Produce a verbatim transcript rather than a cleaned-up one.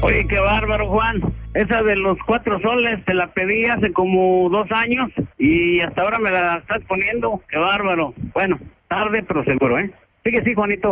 Oye, qué bárbaro, Juan. Esa de los cuatro soles te la pedí hace como dos años y hasta ahora me la estás poniendo. Qué bárbaro. Bueno, tarde pero seguro, ¿eh? Sigue, sí, Juanito.